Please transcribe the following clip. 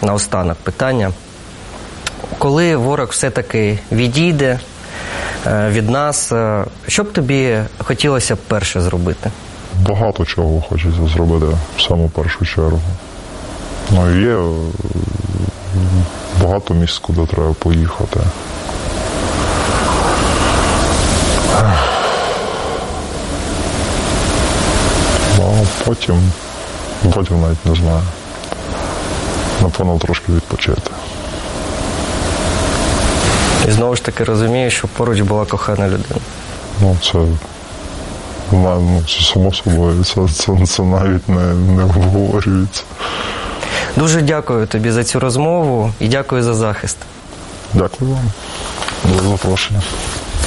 наостанок питання. Коли ворог все-таки відійде від нас, що б тобі хотілося б перше зробити? Багато чого хочеться зробити в саму першу чергу. Ну, є багато місць, куди треба поїхати. А потім навіть не знаю. Напевно, трошки відпочити. І знову ж таки розумію, що поруч була кохана людина. Ну, це само собою, це навіть не обговорюється. Дуже дякую тобі за цю розмову і дякую за захист. Дякую вам за запрошення.